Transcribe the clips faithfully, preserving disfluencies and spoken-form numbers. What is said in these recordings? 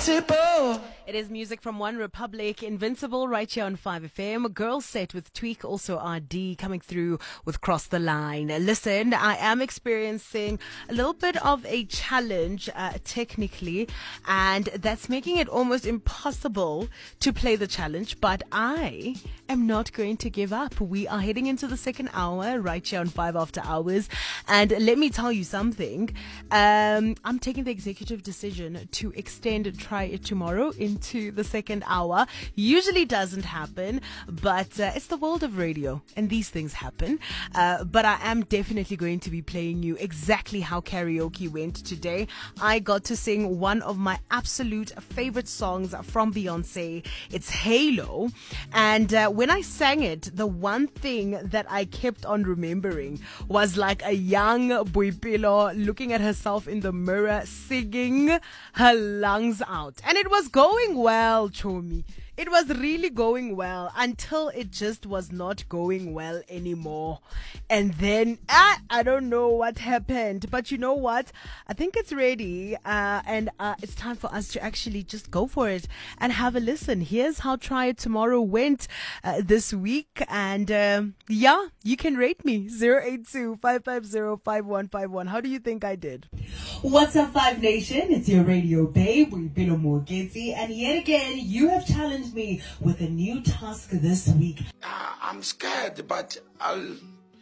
invincible. It is music from One Republic, Invincible, right here on five F M. Girls Set with Tweak, also R D, coming through with Cross the Line. Listen, I am experiencing a little bit of a challenge, uh, technically, and that's making it almost impossible to play the challenge, but I am not going to give up. We are heading into the second hour, right here on five After Hours, and let me tell you something. Um, I'm taking the executive decision to extend Try It Tomorrow into the second hour. Usually doesn't happen, but uh, it's the world of radio and these things happen. Uh, but I am definitely going to be playing you exactly how karaoke went today. I got to sing one of my absolute favorite songs from Beyonce. It's Halo. And uh, when I sang it, the one thing that I kept on remembering was like a young Boipelo looking at herself in the mirror, singing her lungs out. And it was going well, Chomi. It was really going well until it just was not going well anymore. And then, ah, I don't know what happened. But you know what? I think it's ready. Uh, and uh, it's time for us to actually just go for it and have a listen. Here's how Try It Tomorrow went uh, this week. And uh, yeah, you can rate me. zero eight two, five five zero, five one five one. How do you think I did? What's up, Five Nation? It's your radio babe, Boipelo Mogezi, and yet again, you have challenged me with a new task this week. Uh, I'm scared, but I'll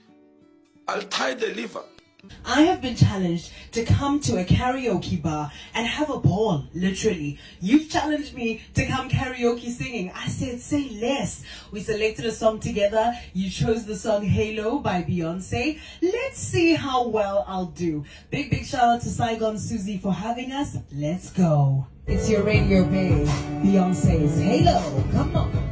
I'll tie the liver. I have been challenged to come to a karaoke bar and have a ball, literally. You've challenged me to come karaoke singing. I said, say less. We selected a song together. You chose the song Halo by Beyonce. Let's see how well I'll do. Big, big shout out to Saigon Susie for having us. Let's go. It's your radio babe, Beyonce's Halo. Come on.